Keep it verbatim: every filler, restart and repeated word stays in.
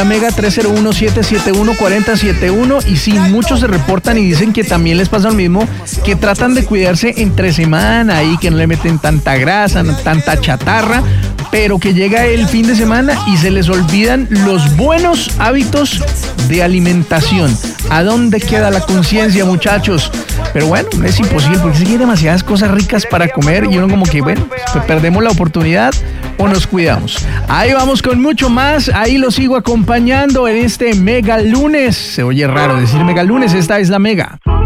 Mega tres cero uno, siete siete uno, cuatro cero siete uno. Y sí, muchos se reportan y dicen que también les pasa lo mismo, que tratan de cuidarse entre semana y que no le meten tanta grasa, no tanta chatarra, pero que llega el fin de semana y se les olvidan los buenos hábitos de alimentación. ¿A dónde queda la conciencia, muchachos? Pero bueno, es imposible porque sí hay demasiadas cosas ricas para comer y uno como que, bueno, pues perdemos la oportunidad o nos cuidamos. Ahí vamos con mucho más, ahí lo sigo acompañando en este Mega Lunes. Se oye raro decir Mega Lunes, esta es la Mega.